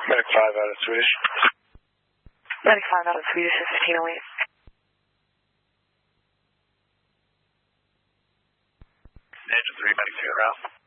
Medic 5 out of Swedish. Medic 5 out of Swedish is 1508. Engine 3, Medic 2 around.